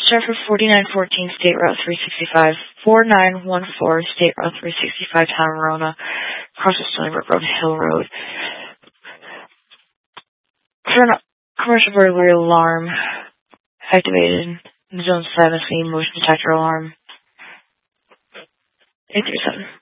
start for 4914 State Route 365, 4914 State Route 365, Town of Verona, across the Stony Brook Road, Hill Road. For a commercial burglary alarm activated in Zone 7, motion detector alarm. 837.